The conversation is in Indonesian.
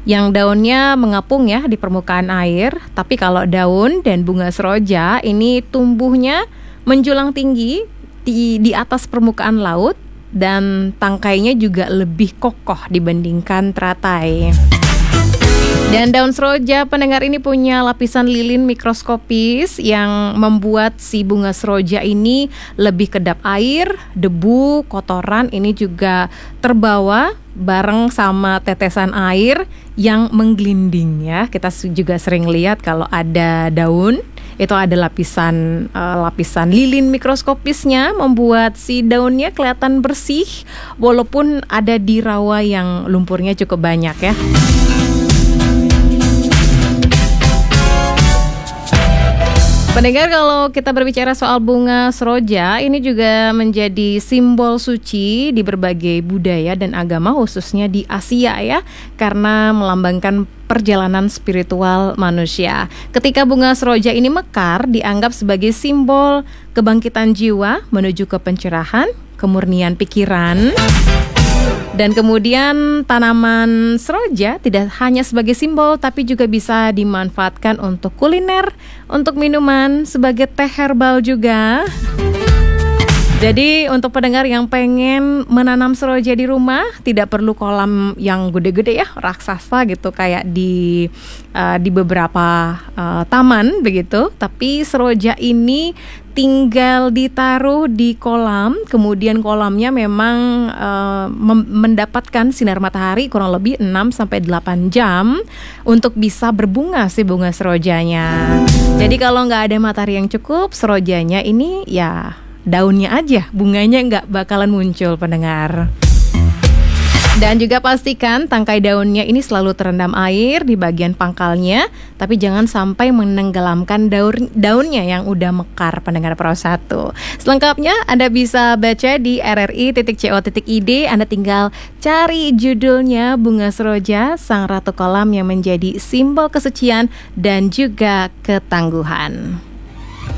yang daunnya mengapung ya di permukaan air. Tapi kalau daun dan bunga seroja ini tumbuhnya menjulang tinggi di atas permukaan laut dan tangkainya juga lebih kokoh dibandingkan teratai. Dan daun seroja pendengar ini punya lapisan lilin mikroskopis yang membuat si bunga seroja ini lebih kedap air, debu, kotoran ini juga terbawa bareng sama tetesan air yang menggelinding ya. Kita juga sering lihat kalau ada daun itu ada lapisan lilin mikroskopisnya membuat si daunnya kelihatan bersih walaupun ada di rawa yang lumpurnya cukup banyak ya. Pendengar, kalau kita berbicara soal bunga seroja, ini juga menjadi simbol suci di berbagai budaya dan agama, khususnya di Asia ya, karena melambangkan perjalanan spiritual manusia. Ketika bunga seroja ini mekar, dianggap sebagai simbol kebangkitan jiwa menuju ke pencerahan, kemurnian pikiran. Dan kemudian tanaman seroja tidak hanya sebagai simbol tapi juga bisa dimanfaatkan untuk kuliner, untuk minuman, sebagai teh herbal juga. Jadi untuk pendengar yang pengen menanam seroja di rumah, tidak perlu kolam yang gede-gede ya, raksasa gitu kayak di beberapa taman begitu. Tapi seroja ini tinggal ditaruh di kolam, kemudian kolamnya memang mendapatkan sinar matahari kurang lebih 6-8 jam untuk bisa berbunga si bunga serojanya. Jadi kalau nggak ada matahari yang cukup, serojanya ini ya daunnya aja, bunganya nggak bakalan muncul pendengar. Dan juga pastikan tangkai daunnya ini selalu terendam air di bagian pangkalnya, tapi jangan sampai menenggelamkan daunnya yang udah mekar pendengar Pro 1. Selengkapnya Anda bisa baca di rri.co.id. Anda tinggal cari judulnya Bunga Seroja, Sang Ratu Kolam yang menjadi simbol kesucian dan juga ketangguhan.